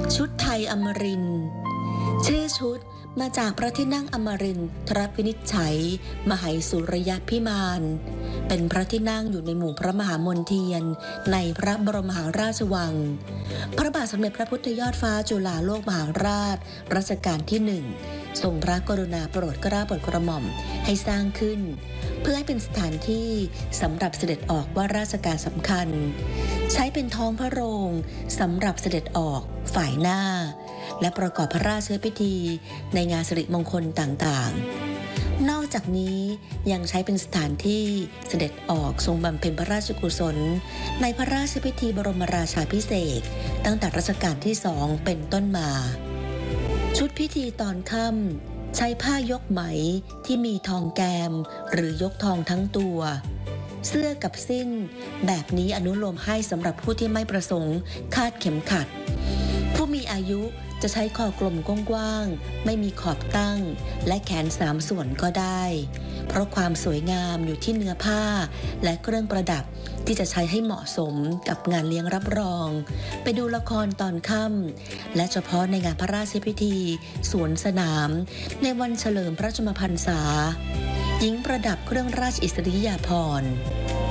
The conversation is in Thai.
ชุดไทยอมรินทร์ชื่อชุดมาจากพระที่นั่งอมรินทรวินิจฉัยมหัยสุริยพิมานเป็นพระที่นั่งอยู่ในหมู่พระมหามนเทียนในพระบรมมหาราชวังพระบาทสมเด็จพระพุทธยอดฟ้าจุฬาโลกมหาราชรัชกาลที่1ทรงพระกรุณาโปรดเกล้าโปรดกระหม่อมให้สร้างขึ้นเพื่อให้เป็นสถานที่สำหรับเสด็จออกว่าราชการสำคัญใช้เป็นท้องพระโรงสำหรับเสด็จออกฝ่ายหน้าและประกอบพระราชพิธีในงานสิริมงคลต่างๆนอกจากนี้ยังใช้เป็นสถานที่เสด็จออกทรงบำเพ็ญพระราชกุศลในพระราชพิธีบรมราชาภิเษกตั้งแต่รัชกาลที่2เป็นต้นมาชุดพิธีตอนค่ำใช้ผ้ายกไหมที่มีทองแกมหรือยกทองทั้งตัวเสื้อกับสิ้นแบบนี้อนุโลมให้สำหรับผู้ที่ไม่ประสงค์คาดเข็มขัดผู้มีอายุจะใช้คอกลมกว้างๆไม่มีขอบตั้งและแขน3ส่วนก็ได้เพราะความสวยงามอยู่ที่เนื้อผ้าและเครื่องประดับที่จะใช้ให้เหมาะสมกับงานเลี้ยงรับรองไปดูละครตอนค่ำและเฉพาะในงานพระราชพิธีสวนสนามในวันเฉลิมพระชนมพรรษาหญิงประดับเครื่องราชอิสริยาภรณ์